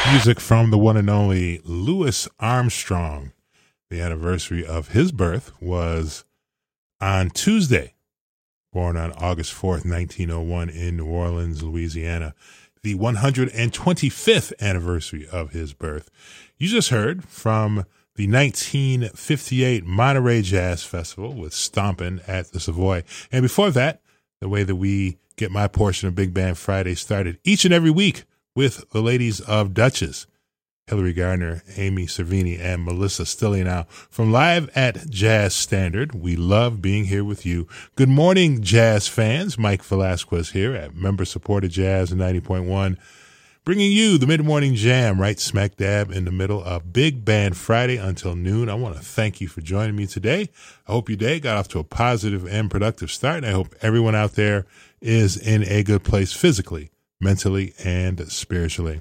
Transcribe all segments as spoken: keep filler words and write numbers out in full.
Music from the one and only Louis Armstrong. The anniversary of his birth was on Tuesday, born on August fourth, nineteen oh one in New Orleans, Louisiana. The one hundred twenty-fifth anniversary of his birth. You just heard from the nineteen fifty-eight Monterey Jazz Festival with Stompin' at the Savoy. And before that, the way that we get my portion of Big Band Friday started each and every week with the ladies of Duchess, Hilary Gardner, Amy Cervini, and Melissa Stillionow from Live at Jazz Standard. We love being here with you. Good morning, jazz fans. Mike Velasquez here at member-supported Jazz ninety point one, bringing you the mid-morning jam right smack dab in the middle of Big Band Friday until noon. I want to thank you for joining me today. I hope your day got off to a positive and productive start, and I hope everyone out there is in a good place physically, mentally, and spiritually.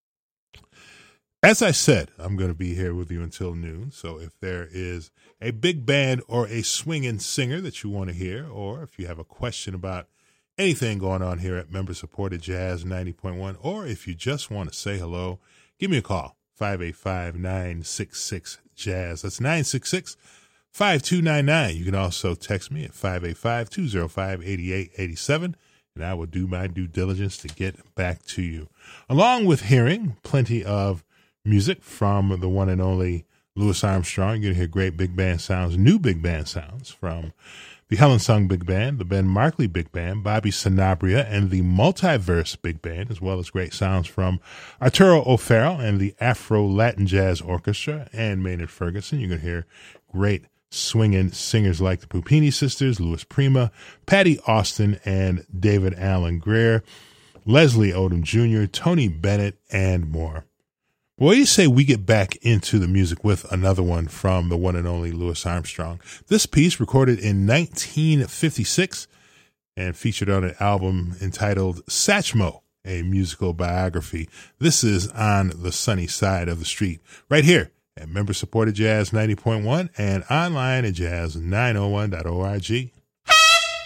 As I said, I'm going to be here with you until noon, so if there is a big band or a swinging singer that you want to hear, or if you have a question about anything going on here at member-supported Jazz ninety point one, or if you just want to say hello, give me a call, five eight five, nine six six, jazz. That's nine six six, five two nine nine. You can also text me at five eight five, two oh five, eight eight eight seven, and I will do my due diligence to get back to you. Along with hearing plenty of music from the one and only Louis Armstrong, you're going to hear great big band sounds, new big band sounds from the Helen Sung Big Band, the Ben Markley Big Band, Bobby Sanabria, and the Multiverse Big Band, as well as great sounds from Arturo O'Farrell and the Afro Latin Jazz Orchestra and Maynard Ferguson. You're going to hear great swinging singers like the Pupini Sisters, Louis Prima, Patty Austin, and David Allen Greer, Leslie Odom Junior, Tony Bennett, and more. What do you say we get back into the music with another one from the one and only Louis Armstrong? This piece, recorded in nineteen fifty-six and featured on an album entitled Satchmo, a musical biography. This is On the Sunny Side of the Street, right here at member-supported Jazz ninety point one and online at jazz nine oh one dot org.